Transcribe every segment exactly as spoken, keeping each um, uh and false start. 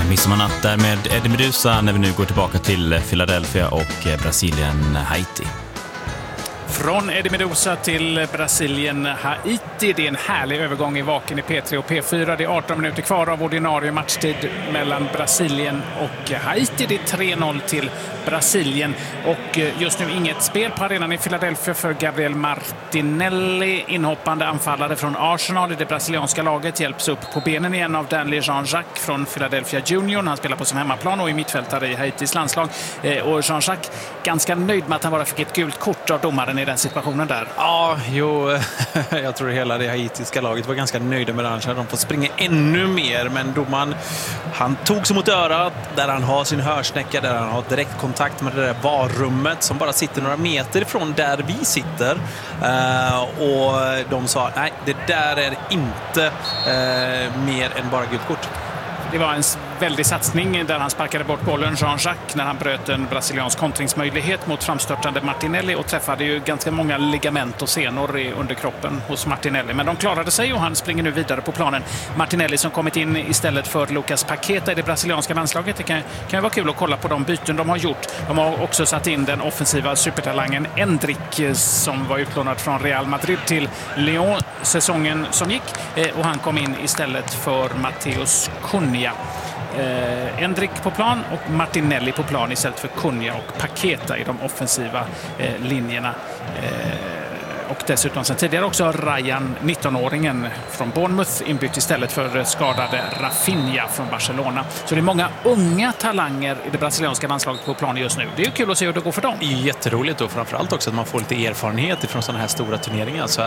Midsommarnatt där med Eddie Meduza när vi nu går tillbaka till Philadelphia och Brasilien, Haiti. Från Eddie Meduza till Brasilien, Haiti. Det är en härlig övergång i vaken i P tre och P fyra. Det är arton minuter kvar av ordinarie matchtid mellan Brasilien och Haiti. Det är tre noll till Brasilien. Och just nu inget spel på arenan i Philadelphia för Gabriel Martinelli. Inhoppande anfallare från Arsenal i det brasilianska laget hjälps upp på benen igen av Danley Jean-Jacques från Philadelphia Junior. Han spelar på sin hemmaplan och i mittfältare i Haitis landslag. Och Jean-Jacques ganska nöjd med att han bara fick ett gult kort av domaren i den situationen där. Ja, jo, jag tror hela det haitiska laget var ganska nöjda med det. De får springa ännu mer, men domaren, han tog sig mot örat där han har sin hörsnäcka, där han har direkt kontakt med det där varummet som bara sitter några meter ifrån där vi sitter. Uh, och de sa, nej, det där är inte uh, mer än bara gult kort. Det var en väldig satsning där han sparkade bort bollen, Jean-Jacques, när han bröt en brasiliansk kontringsmöjlighet mot framstörtande Martinelli och träffade ju ganska många ligament och senor i underkroppen hos Martinelli. Men de klarade sig och han springer nu vidare på planen. Martinelli som kommit in istället för Lucas Paqueta i det brasilianska landslaget. Det kan, kan ju vara kul att kolla på de byten de har gjort. De har också satt in den offensiva supertalangen Endrick som var utlånad från Real Madrid till Lyon säsongen som gick. Och han kom in istället för Matheus Cunha. Eh, Endrick på plan och Martinelli på plan istället för Cunha och Paqueta i de offensiva eh, linjerna. Eh, och dessutom sen tidigare också Ryan, nittonåringen från Bournemouth, inbytt istället för skadade Rafinha från Barcelona. Så det är många unga talanger i det brasilianska landslaget på plan just nu. Det är ju kul att se hur det går för dem. Jätteroligt och framförallt också att man får lite erfarenhet från sådana här stora turneringar. Så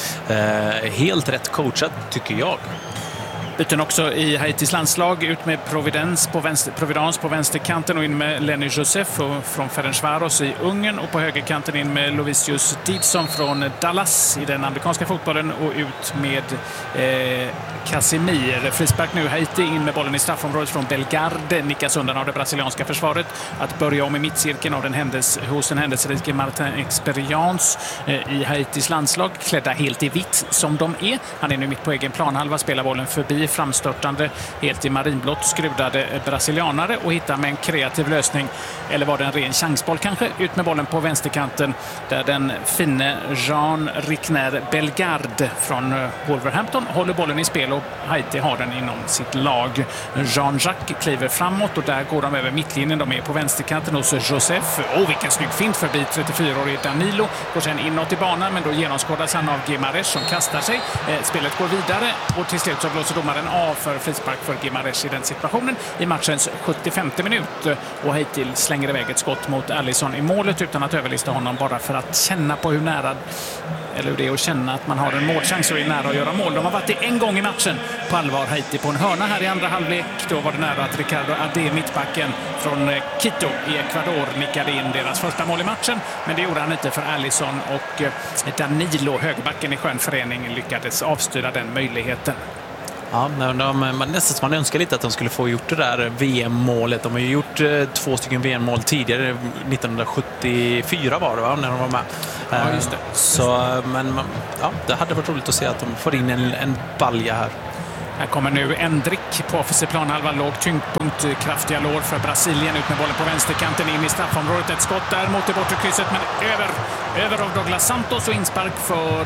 eh, helt rätt coachat tycker jag. Byten också i Haitis landslag, ut med Providence på, vänster, Providence på vänsterkanten och in med Lenny Joseph från Ferencvaros i Ungern och på högerkanten in med Lovisius Didson från Dallas i den amerikanska fotbollen och ut med eh, Casemir. Frispark nu, Haiti in med bollen i straffområdet från Belgarde, nickas undan av det brasilianska försvaret. Att börja om i mittcirkeln av den händes, hos den händelserike Martin Experience eh, i Haitis landslag, klädda helt i vitt som de är. Han är nu mitt på egen planhalva, spelar bollen förbi framstörtande, helt i marinblått skrudade brasilianare och hittar med en kreativ lösning, eller var det en ren chansboll kanske, ut med bollen på vänsterkanten där den finne Jean Rickner Belgarde från Wolverhampton håller bollen i spel och Haiti har den inom sitt lag. Jean-Jacques kliver framåt och där går de över mittlinjen, de är på vänsterkanten hos Joseph. Åh, oh, vilken snygg fint förbi trettiofyraårige Danilo, går sen inåt i banan men då genomskådas han av Guimaraes som kastar sig. Eh, spelet går vidare och till slut så blåser domaren av för frispark för Guimaraes i den situationen i matchens sjuttiofemte minut och Haiti slänger iväg ett skott mot Alisson i målet utan att överlista honom, bara för att känna på hur nära, eller det är att känna att man har en målchans och är nära att göra mål. De har varit det en gång i matchen på allvar, Haiti, på en hörna här i andra halvlek. Då var det nära att Ricardo Ade, mittbacken från Quito i Ecuador, nickade in deras första mål i matchen, men det gjorde han inte för Alisson och Danilo, högerbacken i skön förening, lyckades avstyra den möjligheten. Ja, de, de, man, nästan man önskar lite att de skulle få gjort det där V M-målet. De har ju gjort eh, två stycken V M-mål tidigare, nittonhundrasjuttiofyra var det, va, när de var med. Ja, just det. Så, men ja, det hade varit roligt att se att de får in en, en balja här. Här kommer nu Endrick på offensiv planhalva, låg tyngdpunkt, kraftiga lår för Brasilien, ut med bollen på vänsterkanten in i straffområdet. Ett skott där mot det bortre krysset, men över, över av Douglas Santos och inspark för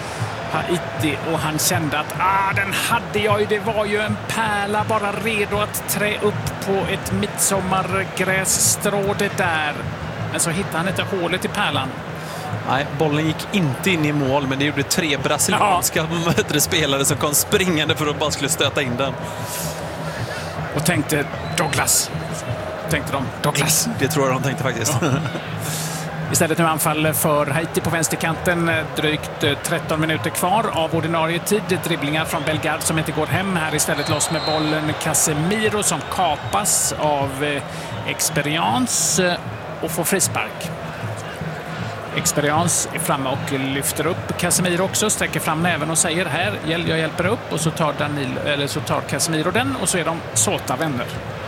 Haiti, och han kände att ah, den hade jag ju, det var ju en pärla bara redo att trä upp på ett midsommargrässtrå det där. Men så hittade han inte hålet i pärlan. Nej, bollen gick inte in i mål, men det gjorde tre brasilianska ja. spelare som kom springande för att bara skulle stöta in den. Och tänkte Douglas. Tänkte de Douglas. Det tror jag de tänkte faktiskt. Ja. Istället nu anfall för Haiti på vänsterkanten. Drygt tretton minuter kvar av ordinarie tid. Dribblingar från Belgarde som inte går hem. Här istället loss med bollen Casemiro som kapas av Experience och får frispark. Experience är framme och lyfter upp Casemiro också, sträcker fram näven och säger här, jag hjälper upp, och så tar Danilo, eller så tar Casemiro den, och så är de såta vänner.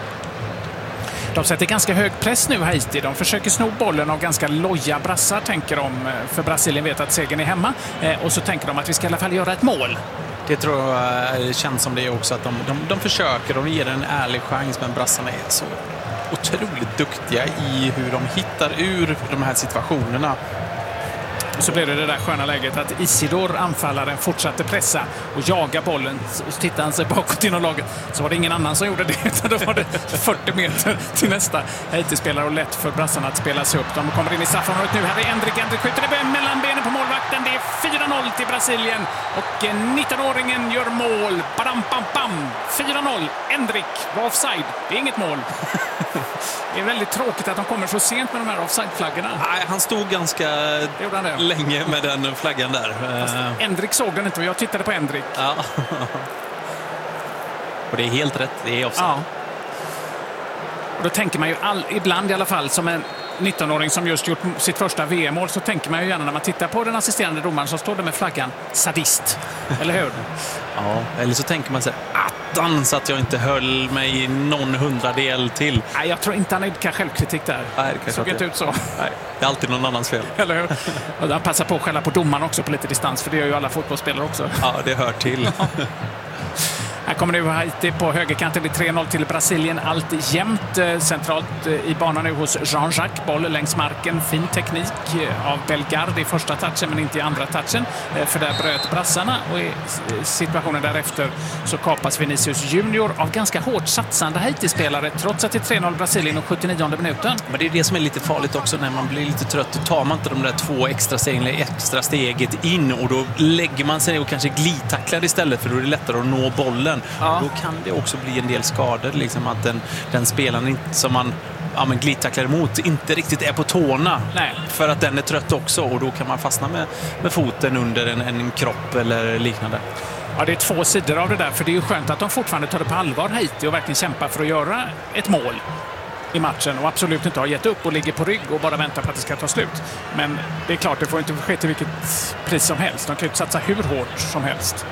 De sätter ganska hög press nu, Haiti. De försöker sno bollen av ganska loja brassar, tänker de, för Brasilien vet att segern är hemma. Och så tänker de att vi ska i alla fall göra ett mål. Det tror jag känns som det också, att de, de, de försöker, de ger en ärlig chans, men brassarna är så otroligt duktiga i hur de hittar ur de här situationerna. Och så blev det det där sköna läget att Isidor, anfallaren, fortsatte pressa och jaga bollen. Så tittade han sig bakåt inom laget. Så var det ingen annan som gjorde det, utan då var det fyrtio meter till nästa Haiti-spelare och lätt för brassarna att spela sig upp. De kommer in i straffområdet nu. Här är Endrik. Endrik skjuter det mellan benen på målvakten. Det är fyra noll till Brasilien och nittonåringen gör mål. Badam, bam, bam. fyra noll. Endrik var offside. Det är inget mål. Det är väldigt tråkigt att de kommer så sent med de här offside-flaggorna. Nej, han stod ganska länge med den flaggan där. Fast Endrik såg den inte och jag tittade på Endrik. Ja. Och det är helt rätt, det är offside. Ja. Och då tänker man ju all, ibland i alla fall som en nittonåring som just gjort sitt första V M-mål, så tänker man ju gärna när man tittar på den assisterande domaren så står det med flaggan sadist. Eller hur? Ja, eller så tänker man sig attan så att jag inte höll mig någon hundradel till. Nej, jag tror inte han idkar självkritik där. Nej, det såg inte ut så. Nej, det är alltid någon annans fel. Eller hur? Och han passar på att skälla på domaren också på lite distans, för det gör ju alla fotbollsspelare också. Ja, det hör till. Här kommer nu Haiti på högerkanten. Det är tre noll till Brasilien. Allt jämnt centralt i banan nu hos Jean-Jacques. Boll längs marken. Fin teknik av Bellegarde i första touchen, men inte i andra touchen. För där bröt brassarna och i situationen därefter så kapas Vinicius Junior av ganska hårt satsande Haiti-spelare, trots att det är tre noll Brasilien och sjuttionionde minuten. Men det är det som är lite farligt också, när man blir lite trött. Då tar man inte de där två extra stegen, extra steget in, och då lägger man sig och kanske glidtacklar istället, för då är det lättare att nå bollen. Ja. Då kan det också bli en del skador, liksom att den, den spelaren som man ja, men glidtacklar emot inte riktigt är på tårna. Nej. För att den är trött också, och då kan man fastna med, med foten under en, en kropp eller liknande. Ja, det är två sidor av det där, för det är ju skönt att de fortfarande tar det på allvar, Haiti, och verkligen kämpar för att göra ett mål i matchen och absolut inte har gett upp och ligger på rygg och bara väntar på att det ska ta slut. Men det är klart, det får inte ske till vilket pris som helst. De kan ju inte satsa hur hårt som helst.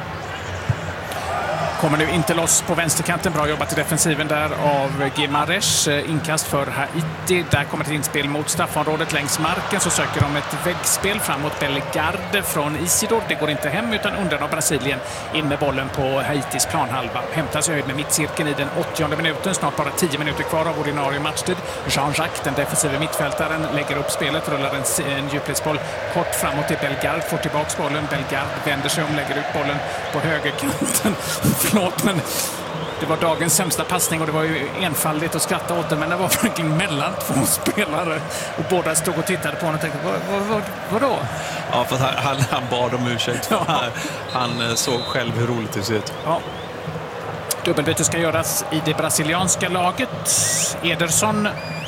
Kommer nu inte loss på vänsterkanten. Bra jobbat i defensiven där av Guimaraes. Inkast för Haiti. Där kommer ett inspel mot straffområdet längs marken. Så söker de ett väggspel fram mot Bellegarde från Isidor. Det går inte hem utan undan av Brasilien. In med bollen på Haitis planhalva. Hämtas i höjd med mittcirkeln i den åttionde minuten. Snart bara tio minuter kvar av ordinarie matchtid. Jean-Jacques, den defensiva mittfältaren, lägger upp spelet. Rullar en, en djupledsboll kort framåt till Bellegarde. Får tillbaks bollen. Bellegarde vänder sig om, lägger ut bollen på högerkanten. Förlåt, men det var dagens sämsta passning och det var ju enfaldigt att skratta åt det, men det var verkligen mellan två spelare och båda stod och tittade på honom och tänkte, vad, vad, vad, vadå? Ja, för han, han, han bad om ursäkt. Ja. Han, han såg själv hur roligt det ser ut. Ja. Dubbelbyte ska göras i det brasilianska laget. Ederson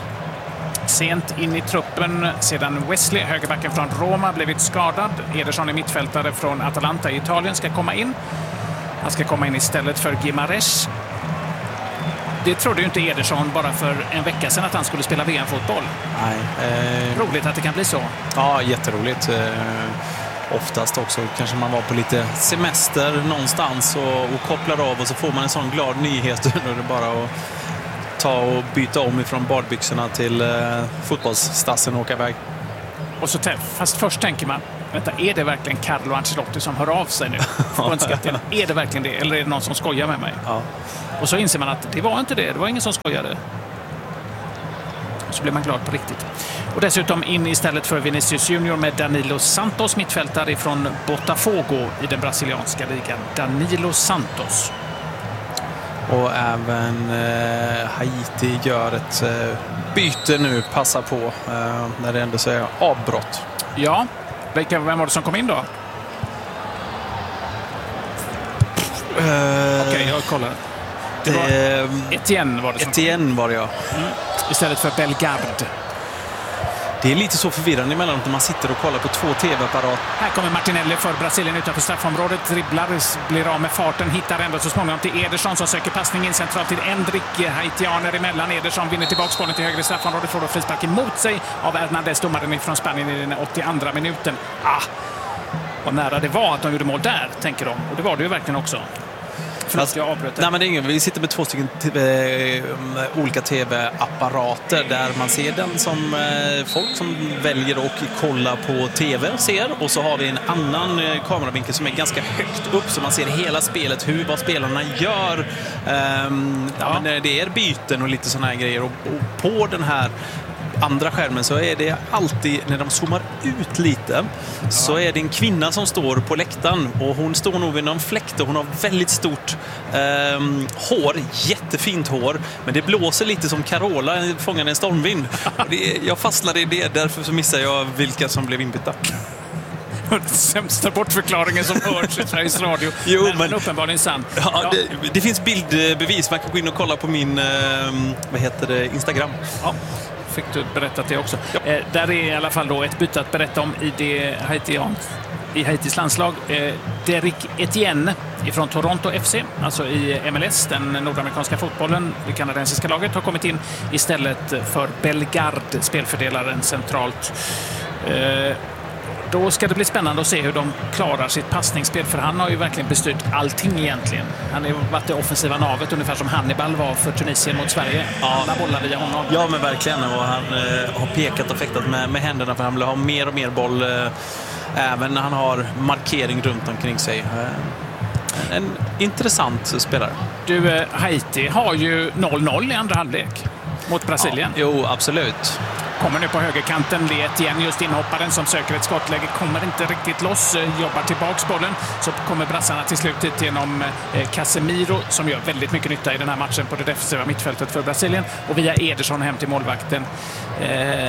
sent in i truppen sedan Wesley, högerbacken från Roma, blivit skadad. Ederson är mittfältare från Atalanta i Italien, ska komma in. Han ska komma in istället för Guimaraes. Det trodde ju inte Ederson bara för en vecka sedan att han skulle spela V M-fotboll. Nej. Eh... Roligt att det kan bli så. Ja, jätteroligt. Eh, oftast också kanske man var på lite semester någonstans och, och kopplar av och så får man en sån glad nyhet. Då är det bara att ta och byta om ifrån badbyxorna till eh, fotbollsstassen och åka iväg. Och så, fast först tänker man, vänta, är det verkligen Carlo Ancelotti som hör av sig nu? Är det verkligen det? Eller är det någon som skojar med mig? Ja. Och så inser man att det var inte det. Det var ingen som skojade. Så blir man glad på riktigt. Och dessutom in istället för Vinicius Junior med Danilo Santos, mittfältare från Botafogo i den brasilianska ligan. Danilo Santos. Och även eh, Haiti gör ett eh, byte nu, passa på eh, när det ändå säger avbrott. Ja, vem var det som kom in då? Uh, Okej, okay, jag kollar. Det var det, Etienne var det som Etienne var det, ja. Mm. Istället för Bellegarde. Det är lite så förvirrande emellanåt när man sitter och kollar på två tv-apparat. Här kommer Martinelli för Brasilien utanför straffområdet. Dribblar, blir av med farten, hittar ändå så småningom till Ederson som söker passning in centralt till Endrik. Haitianer emellan. Ederson vinner tillbaka bollen till högre straffområdet. Får då frispark emot sig av Hernandez, domaren från Spanien i den åttioandra minuten. Ah, vad nära det var att de gjorde mål där, tänker de. Och det var det ju verkligen också. Förlåt, alltså, jag avbröt. Nej, men det är ingen. Vi sitter med två stycken T V, olika tv-apparater där man ser den som eh, folk som väljer att kolla på tv ser. Och så har vi en annan eh, kameravinkel som är ganska högt upp så man ser hela spelet, hur vad spelarna gör. Ehm, ja. Men det är byten och lite såna här grejer. Och, och på den här andra skärmen så är det alltid, när de zoomar ut lite, ja. så är det en kvinna som står på läktaren och hon står nog vid någon fläkt och hon har väldigt stort eh, hår, jättefint hår, men det blåser lite som Carola fångade en stormvind. Det, jag fastnade i det, därför så missar jag vilka som blev inbytta. Den sämsta bortförklaringen som hörs i Sveriges Radio. Jo, men, men uppenbarligen sant. Ja, ja. Det, det finns bildbevis, man kan gå in och kolla på min eh, vad heter det, Instagram. Ja. Fick du berättat det också. Ja. Eh, där är i alla fall då ett byte att berätta om i, det Haitian, i Haitis landslag. Eh, Derek Etienne från Toronto F C, alltså i M L S, den nordamerikanska fotbollen, det kanadensiska laget, har kommit in istället för Bellegarde, spelfördelaren centralt. Eh, Då ska det bli spännande att se hur de klarar sitt passningsspel, för han har ju verkligen bestyrt allting egentligen. Han har ju varit det offensiva navet, ungefär som Hannibal var för Tunisien mot Sverige. Alla bollar via honom. Ja, men verkligen. Och han eh, har pekat och fäktat med, med händerna, för han vill ha mer och mer boll eh, även när han har markering runt omkring sig. Eh, en intressant spelare. Du, eh, Haiti har ju noll noll i andra halvlek mot Brasilien. Ja, jo, absolut. Kommer nu på högerkanten, let igen, just inhopparen som söker ett skottläge, kommer inte riktigt loss, jobbar tillbaks bollen, så kommer brassarna till slut genom eh, Casemiro, som gör väldigt mycket nytta i den här matchen på det defensiva mittfältet för Brasilien, och via Ederson hem till målvakten. Eh,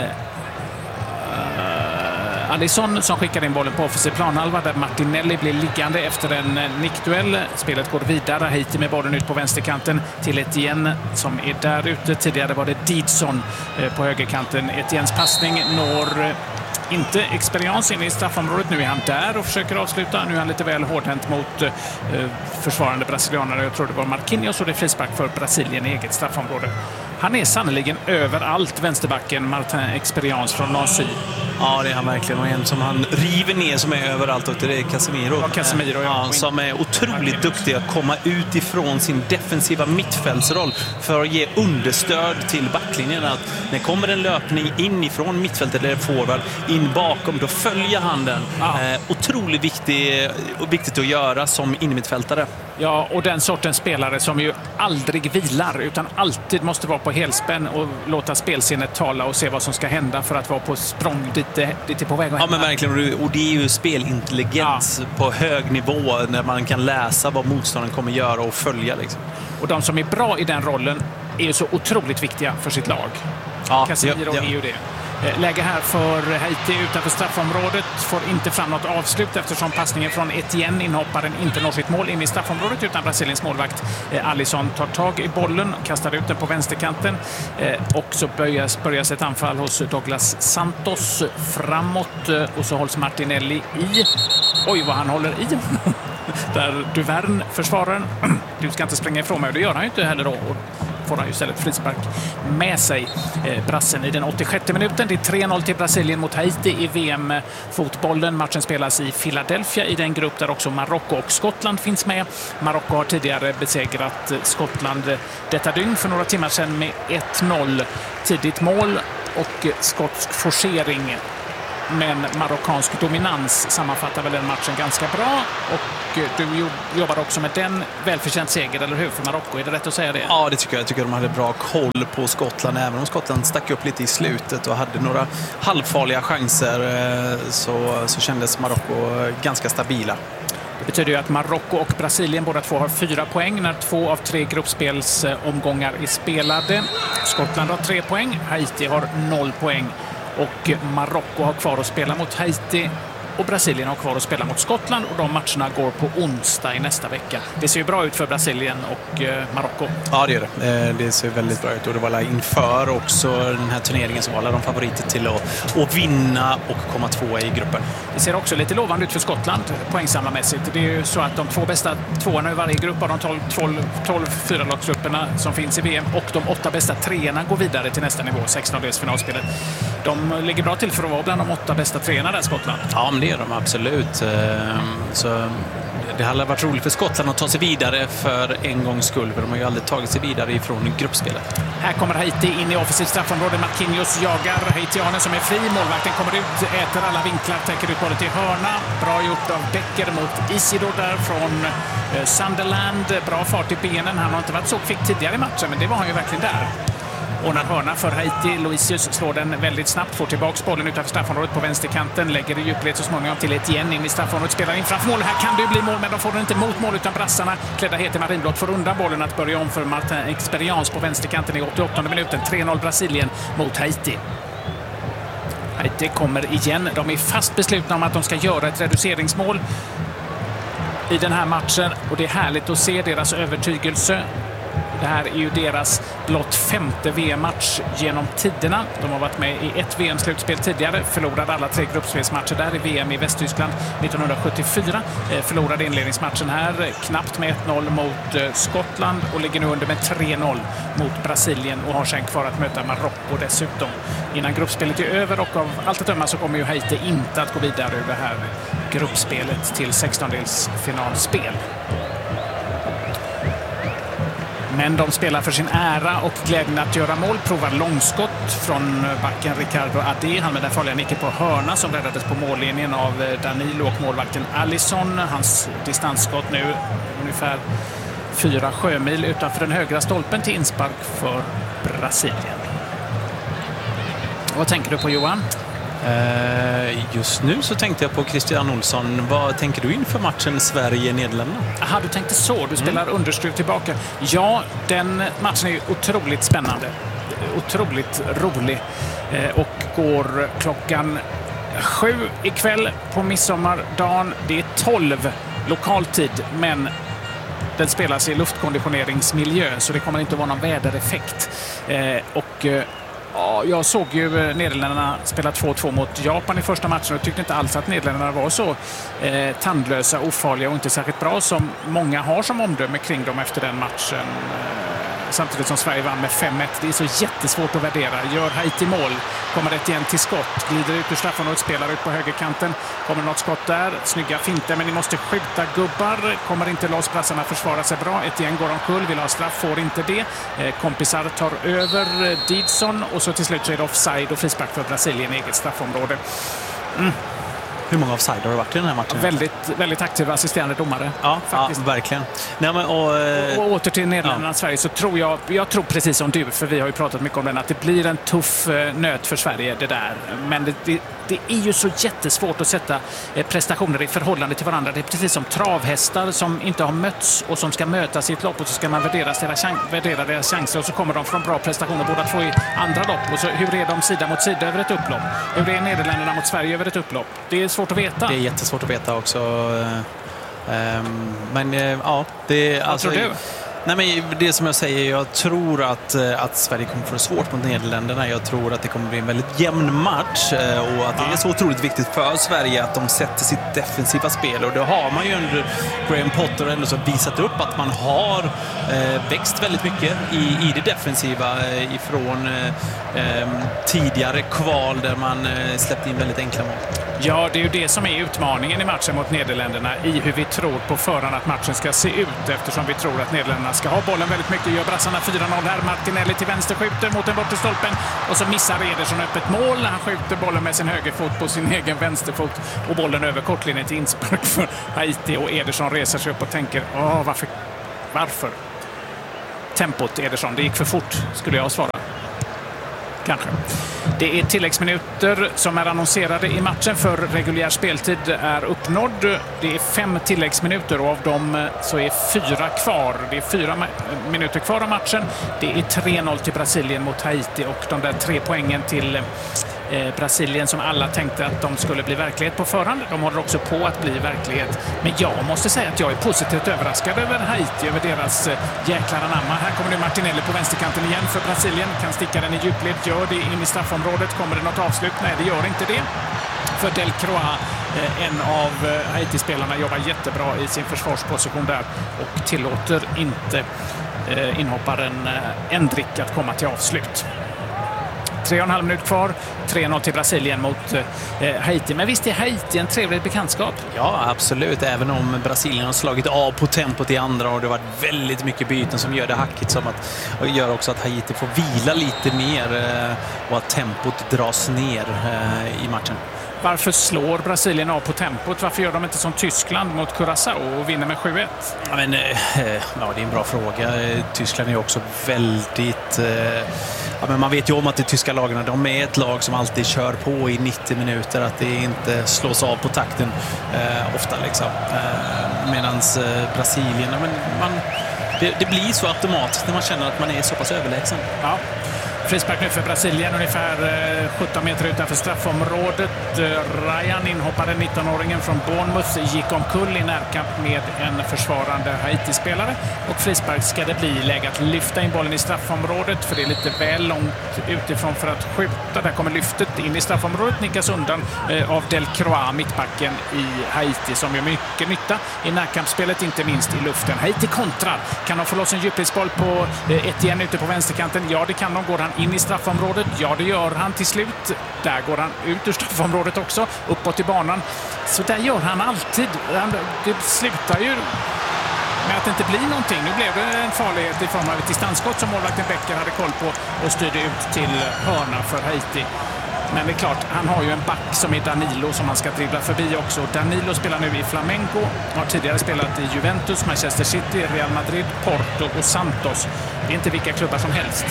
Alisson som skickar in bollen på offensiv planhalva där Martinelli blir liggande efter en nickduell. Spelet går vidare. Haiti med bollen ut på vänsterkanten till Etienne som är där ute. Tidigare var det Didson på högerkanten. Etiennes passning når inte Experience in i straffområdet. Nu är han där och försöker avsluta. Nu är han lite väl hårdhänt mot eh, försvarande brasilianare. Jag tror det var Marquinhos, och det är frispark för Brasilien i eget straffområde. Han är sannoliken överallt, vänsterbacken Martin Experience från Nancy. Ja, det är han verkligen. Och en som han river ner som är överallt, och det är Casemiro. Ja, Casemiro, ja. Ja, som är otroligt duktig att komma ut ifrån sin defensiva mittfältsroll för att ge understöd till backlinjen. Att när kommer en löpning inifrån mittfältet eller forward in bakom, då följer han den. Ja. Eh, otroligt viktig, och viktigt att göra som innermittfältare. Ja, och den sortens spelare som ju aldrig vilar utan alltid måste vara på helspänn och låta spelsinnet tala och se vad som ska hända för att vara på språng dit det är på väg att hända. Ja, men verkligen. Och det är ju spelintelligens ja. på hög nivå när man kan läsa vad motståndaren kommer göra och följa. Liksom. Och de som är bra i den rollen är ju så otroligt viktiga för sitt lag. Ja, Casemiro ja, ja. är ju det. Läge här för Haiti utanför straffområdet, får inte fram något avslut eftersom passningen från Etienne, inhopparen, inte når sitt mål in i straffområdet, utan Brasiliens målvakt Alisson tar tag i bollen och kastar ut den på vänsterkanten, och så börjas, börjas ett anfall hos Douglas Santos framåt, och så hålls Martinelli i. Oj, vad han håller i. Där Duvern, försvararen, du ska inte springa ifrån mig, och det gör han ju inte heller då. Får han ju istället frispark med sig, eh, brassen i den åttiosjätte minuten. Det är tre noll till Brasilien mot Haiti i V M-fotbollen. Matchen spelas i Philadelphia i den grupp där också Marocko och Skottland finns med. Marocko har tidigare besegrat Skottland detta dygn för några timmar sedan med ett noll. Tidigt mål och skotsk forcering. Men marockansk dominans sammanfattar väl den matchen ganska bra, och du jobbar också med den välförtjänt seger, eller hur, för Marocko? Är det rätt att säga det? Ja, det tycker jag. Jag tycker de hade bra koll på Skottland, även om Skottland stack upp lite i slutet och hade några halvfarliga chanser, så, så kändes Marocko ganska stabila. Det betyder ju att Marocko och Brasilien båda två har fyra poäng när två av tre gruppspelsomgångar är spelade. Skottland har tre poäng, Haiti har noll poäng. Och Marocko har kvar att spela mot Haiti och Brasilien har kvar att spela mot Skottland, och de matcherna går på onsdag i nästa vecka. Det ser ju bra ut för Brasilien och eh, Marocko. Ja, det gör det. Det ser väldigt bra ut, och det var inför också den här turneringen som var de favoriter till att, att vinna och komma tvåa i gruppen. Det ser också lite lovande ut för Skottland poängsamlarmässigt. Det är ju så att de två bästa tvåorna i varje grupp av de tolv, tolv, tolv fyralagsgrupperna som finns i V M, och de åtta bästa treorna går vidare till nästa nivå, sexton-dels finalspelet. De ligger bra till för att vara bland de åtta bästa treorna där, Skottland. Ja, men det är de absolut. Så Det hade varit roligt för Skottland att ta sig vidare för en gångs skull, för de har ju aldrig tagit sig vidare ifrån gruppspelet. Här kommer Haiti in i offensivt straffområde. Marquinhos jagar haitianen som är fri. Målvakten kommer ut, äter alla vinklar, täcker ut bollen till hörna. Bra gjort av Becker mot Isidro där från Sunderland. Bra fart i benen. Han har inte varit så kvick tidigare i matchen, men det var han ju verkligen där. Ordnar hörna för Haiti. Luisius slår den väldigt snabbt, får tillbaka bollen utanför straffområdet på vänsterkanten, lägger i djupled så småningom till ett igen in i straffområdet, spelar in framför mål. Här kan det ju bli mål, men de får den inte mot mål, utan brassarna klädda het i marinblått får undan bollen att börja om för Martin Experience på vänsterkanten i åttioåttonde minuten. tre noll Brasilien mot Haiti. Haiti kommer igen. De är fast beslutna om att de ska göra ett reduceringsmål i den här matchen, och det är härligt att se deras övertygelse. Det här är ju deras blott femte V M-match genom tiderna. De har varit med i ett V M-slutspel tidigare, förlorade alla tre gruppspelsmatcher där i V M i Västtyskland nittonhundrasjuttiofyra. Förlorade inledningsmatchen här knappt med ett noll mot Skottland och ligger nu under med tre noll mot Brasilien och har sen kvar att möta Marocko dessutom innan gruppspelet är över, och av allt att döma så kommer ju Haiti inte att gå vidare ur det här gruppspelet till sextondelsfinalspel. Men de spelar för sin ära och glädjen att göra mål. Provar långskott från backen Ricardo Ade. Han med den farliga nicken på hörna som räddades på mållinjen av Danilo och målvakten Alisson. Hans distansskott nu ungefär fyra sjömil utanför den högra stolpen till inspark för Brasilien. Vad tänker du på, Johan? Just nu så tänkte jag på Christian Olsson. Vad tänker du inför matchen Sverige-Nederländerna? Aha, du tänkte så. Du spelar mm. underskruv tillbaka. Ja, den matchen är otroligt spännande. Otroligt rolig. Och går klockan sju ikväll på midsommardagen. Det är tolv lokaltid, men den spelas i luftkonditioneringsmiljö, så det kommer inte att vara någon vädereffekt. Och ja, jag såg ju Nederländerna spela två två mot Japan i första matchen och tyckte inte alls att Nederländerna var så eh, tandlösa, ofarliga och inte särskilt bra som många har som omdöme kring dem efter den matchen. Eh, samtidigt som Sverige vann med fem ett. Det är så jättesvårt att värdera. Gör Haiti mål, kommer det igen till skott, glider ut ur straffområdet, spelar ut på högerkanten. Kommer något skott där, snygga finter, men ni måste skjuta gubbar. Kommer inte loss, brassarna försvarar sig bra. Ett igen går omkull, vill ha straff, får inte det. Eh, kompisar tar över Didson och så till slut så är det offside och frispark för Brasilien i eget straffområde. Mm. Hur många offside har det varit i den här matchen? Väldigt, väldigt aktiva assisterande domare. Ja, faktiskt. Ja, verkligen. Nej, men, och, och, och åter till Nederländerna och Sverige, så tror jag, jag tror precis som du, för vi har ju pratat mycket om den, att det blir en tuff nöt för Sverige det där. Men det, det, det är ju så jättesvårt att sätta prestationer i förhållande till varandra. Det är precis som travhästar som inte har mötts och som ska mötas i ett lopp, och så ska man värdera deras, värdera deras chanser, och så kommer de från bra prestationer båda två i andra lopp. Och så hur är de sida mot sida över ett upplopp? Hur är Nederländerna mot Sverige över ett upplopp? Det är svårt att veta. Det är jättesvårt att veta också. Um, men ja, det är... Vad alltså, tror du? Nej, men det som jag säger, jag tror att, att Sverige kommer få det svårt mot Nederländerna. Jag tror att det kommer bli en väldigt jämn match och att det är så otroligt viktigt för Sverige att de sätter sitt defensiva spel. Och det har man ju under Graham Potter ändå så visat upp att man har eh, växt väldigt mycket i, i det defensiva eh, ifrån eh, tidigare kval där man eh, släppte in väldigt enkla mål. Ja, det är ju det som är utmaningen i matchen mot Nederländerna, i hur vi tror på förhand att matchen ska se ut, eftersom vi tror att Nederländerna ska ha bollen väldigt mycket. Gör brassarna fyra noll här. Martinelli till vänster skjuter mot den bortre stolpen och så missar Ederson öppet mål. Han skjuter bollen med sin högerfot på sin egen vänsterfot och bollen över kortlinjen till inspark för Haiti, och Ederson reser sig upp och tänker, åh, varför? Varför? Tempot, Ederson, det gick för fort, skulle jag svara. Kanske. Det är tilläggsminuter som är annonserade i matchen, för reguljär speltid är uppnådd. Det är fem tilläggsminuter och av dem så är fyra kvar. Det är fyra minuter kvar av matchen. Det är tre noll till Brasilien mot Haiti, och de där tre poängen till eh, Brasilien som alla tänkte att de skulle bli verklighet på förhand, de håller också på att bli verklighet. Men jag måste säga att jag är positivt överraskad över Haiti, över deras eh, jäklar anamma. Här kommer det Martinelli på vänsterkanten igen för Brasilien. Kan sticka den i djupled, gör det in i straffområdet. Kommer det något avslut? Nej, det gör inte det. För Delcroix, eh, en av eh, Haiti-spelarna, jobbar jättebra i sin försvarsposition där och tillåter inte eh, inhopparen eh, Endrick att komma till avslut. Tre och en halv minut kvar, tre noll till Brasilien mot eh, Haiti. Men visst är Haiti en trevlig bekantskap? Ja, absolut. Även om Brasilien har slagit av på tempot i andra och det har varit väldigt mycket byten som gör det hackigt, som att, och gör också att Haiti får vila lite mer eh, och att tempot dras ner eh, i matchen. Varför slår Brasilien av på tempot? Varför gör de inte som Tyskland mot Curaçao och vinner med sju ett? Ja, men, eh, ja, det är en bra fråga. Tyskland är också väldigt... Eh, ja, men man vet ju om att de tyska lagarna, de är ett lag som alltid kör på i nittio minuter. Att det inte slås av på takten eh, ofta. Liksom. Eh, Medan eh, Brasilien... Ja, men man, det, det blir så automatiskt när man känner att man är så pass överlägsen. Ja. Frispark nu för Brasilien, ungefär sjutton meter utanför straffområdet. Ryan, inhoppade nittonåringen från Bournemouth, gick omkull i närkamp med en försvarande Haiti-spelare. Och frispark ska det bli. Läge att lyfta in bollen i straffområdet, för det är lite väl långt utifrån för att skjuta. Där kommer lyftet in i straffområdet, nickas undan av Delcroix, mittbacken i Haiti, som gör mycket nytta i närkampsspelet, inte minst i luften. Haiti kontrar. Kan de få loss en djupledsboll på Etienne ute på vänsterkanten? Ja, det kan de. Går han in i straffområdet? Ja, det gör han till slut. Där går han ut ur straffområdet också, uppåt i banan. Så där gör han alltid. Det slutar ju med att det inte blir någonting. Nu blev det en farlighet i form av ett distansskott som målvakten Becker hade koll på och styrde ut till hörna för Haiti. Men det är klart, han har ju en back som är Danilo som han ska dribbla förbi också. Danilo spelar nu i Flamengo, har tidigare spelat i Juventus, Manchester City, Real Madrid, Porto och Santos. Det är inte vilka klubbar som helst.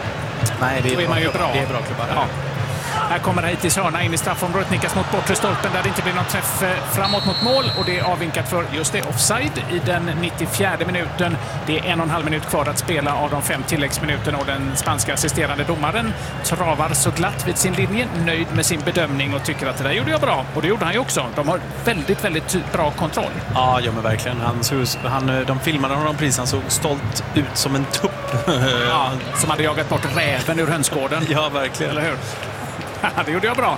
Nej, det är, Då är man ju bra. Det är bra klubbar. Ja. Här kommer Haitis hörna in i straffområdet, nickas mot bortre stolpen där det inte blir någon träff framåt mot mål, och det är avvinkat för just det, offside i den nittiofjärde minuten. Det är en och en halv minut kvar att spela av de fem tilläggsminuterna, och den spanska assisterande domaren travar så glatt vid sin linje, nöjd med sin bedömning och tycker att det där gjorde jag bra, och det gjorde han ju också. De har väldigt, väldigt bra kontroll. Ja, ja men verkligen. Han, han, de filmade honom precis, han såg stolt ut som en tupp. Ja, som hade jagat bort räven ur hönsgården. Ja, verkligen. Eller hur? Det gjorde jag bra.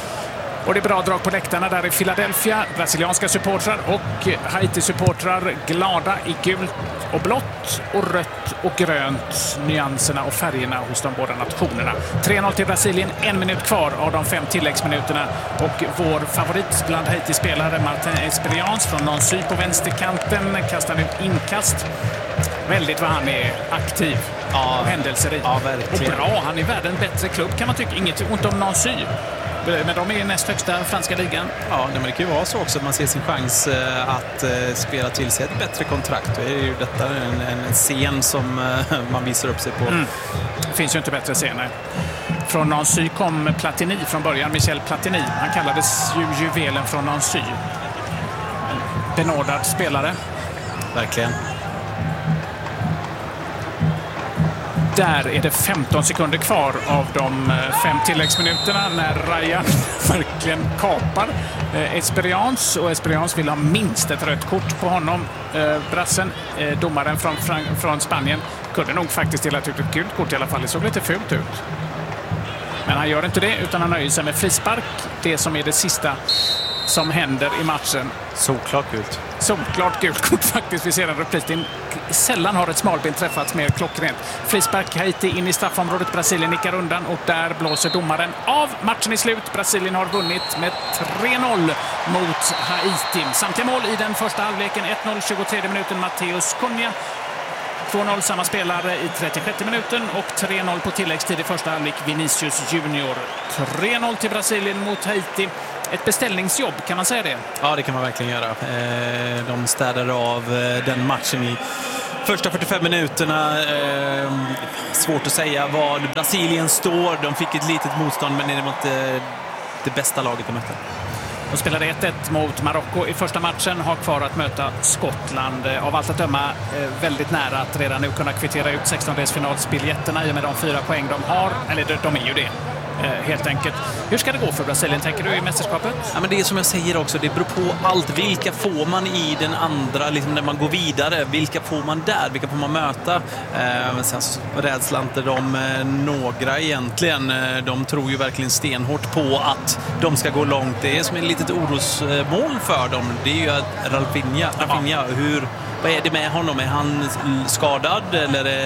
Och det är bra drag på läktarna där i Philadelphia. Brasilianska supportrar och Haiti-supportrar glada i gult och blått och rött och grönt. Nyanserna och färgerna hos de båda nationerna. tre noll till Brasilien, en minut kvar av de fem tilläggsminuterna. Och vår favorit bland Haiti-spelare, Martin Esperians från Nancy på vänsterkanten, kastar ut inkast. Väldigt vad han är aktiv. Ja, och händelserik. Ja, verkligen. Och bra, han är världens bättre klubb kan man tycka. Inget ont om Nancy. Men de är näst högsta franska ligan. Ja, men det kan ju vara så också att man ser sin chans att spela till sig ett bättre kontrakt. Det är ju detta en, en scen som man visar upp sig på. Mm. Det finns ju inte bättre scener. Från Nancy kom Platini från början, Michel Platini. Han kallades ju juvelen från Nancy. En benådad spelare. Verkligen. Där är det femton sekunder kvar av de fem tilläggsminuterna när Ryan verkligen kapar eh, Esperians. Och Esperians vill ha minst ett rött kort på honom. Eh, brassen, eh, domaren från, från Spanien, kunde nog faktiskt dela ut ett gult kort i alla fall. Det såg lite fult ut. Men han gör inte det, utan han nöjer sig med frispark. Det som är det sista som händer i matchen. Såklart gult. Såklart gult kort faktiskt. Vi ser en repris. Sällan har ett smalben träffats mer klockrent. Frispark, Haiti in i straffområdet. Brasilien nickar undan och där blåser domaren av. Matchen är slut. Brasilien har vunnit med tre noll mot Haiti. Samtidigt mål i den första halvleken. ett noll, tjugotredje minuten. Mateus Cunha. två noll samma spelare i trettiosjätte minuten och tre noll på tilläggstid i första halvlek. Vinicius Junior. tre noll till Brasilien mot Haiti. Ett beställningsjobb, kan man säga det? Ja, det kan man verkligen göra. De städade av den matchen i första fyrtiofem minuterna. Svårt att säga var Brasilien står. De fick ett litet motstånd, men det var inte det bästa laget de mötte. De spelade ett ett mot Marocko i första matchen. Har kvar att möta Skottland. Av allt att döma väldigt nära att redan nu kunna kvittera ut sextondelsfinalsbiljetterna i och med de fyra poäng de har. Eller de är ju det. Helt enkelt. Hur ska det gå för Brasilien, tänker du, i mästerskapet? Ja, men det är som jag säger också, det beror på allt. Vilka får man i den andra, liksom när man går vidare? Vilka får man där? Vilka får man möta? Eh, men sen så rädslar inte de eh, några egentligen. De tror ju verkligen stenhårt på att de ska gå långt. Det är som ett litet orosmål för dem. Det är ju att Rafinha, Rafinha hur, vad är det med honom? Är han skadad eller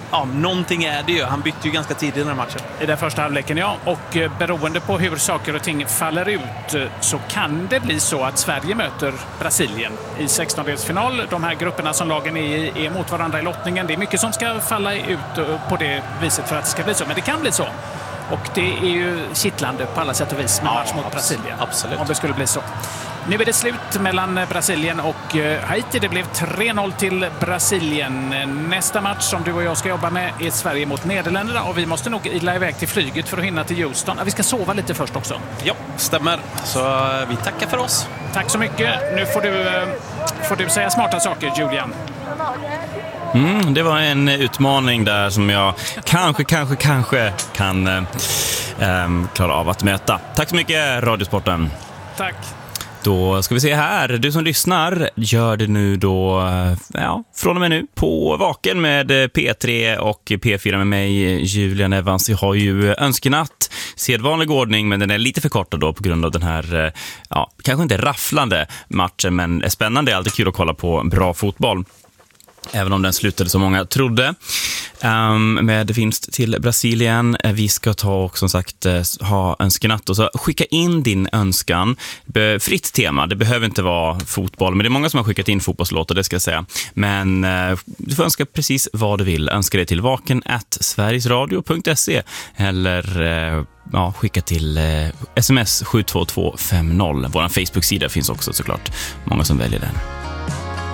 ja, någonting är det ju. Han bytte ju ganska tidigt i den här matchen. I den första halvleken, ja. Och eh, beroende på hur saker och ting faller ut eh, så kan det bli så att Sverige möter Brasilien i sextondelsfinal. De här grupperna som lagen är i är mot varandra i lottningen. Det är mycket som ska falla ut eh, på det viset för att det ska bli så. Men det kan bli så. Och det är ju kittlande på alla sätt och vis med Ja, match mot abs- Brasilien. absolut. Om det skulle bli så. Nu är det slut mellan Brasilien och Haiti. Det blev tre noll till Brasilien. Nästa match som du och jag ska jobba med är Sverige mot Nederländerna. Och vi måste nog ila iväg till flyget för att hinna till Houston. Vi ska sova lite först också. Ja, stämmer. Så vi tackar för oss. Tack så mycket. Nu får du, får du säga smarta saker, Julian. Mm, det var en utmaning där som jag kanske, kanske, kanske kan eh, eh, klara av att möta. Tack så mycket, Radiosporten. Tack. Då ska vi se här. Du som lyssnar, gör det nu då, ja, från och med nu på Vaken med P tre och P fyra med mig, Julian Evans. Jag har ju önskenatt, sedvanlig ordning, men den är lite förkortad då på grund av den här, ja, kanske inte rafflande matchen, men spännande. Det är alltid kul att kolla på bra fotboll. Även om den slutade som många trodde. Um, med vinst till Brasilien. Vi ska ta och som sagt ha önskenatt. Och så skicka in din önskan. Fritt tema. Det behöver inte vara fotboll. Men det är många som har skickat in fotbollslåtar, det ska jag säga. Men uh, du får önska precis vad du vill. Önska dig till vaken at sverigesradio punkt se. Eller uh, ja, skicka till uh, sms sju två två fem noll. Vår Facebook-sida finns också såklart. Många som väljer den.